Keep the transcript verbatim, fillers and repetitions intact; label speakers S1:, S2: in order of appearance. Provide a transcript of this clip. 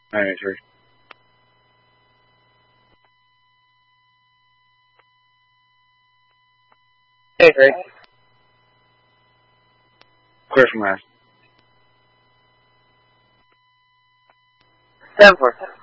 S1: ninety-three.
S2: Hey, Greg.
S1: Clear from last.
S2: Seven four.